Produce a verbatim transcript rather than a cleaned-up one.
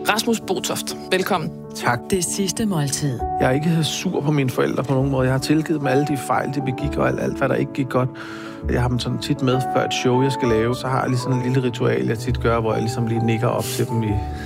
Rasmus Botoft, velkommen. Tak. Det sidste måltid. Jeg er ikke sur på mine forældre på nogen måde. Jeg har tilgivet dem alle de fejl, de begik, og alt, alt hvad der ikke gik godt. Jeg har dem sådan tit med før et show, jeg skal lave. Så har jeg lige sådan en lille ritual, jeg tit gør, hvor jeg ligesom lige nikker op til dem i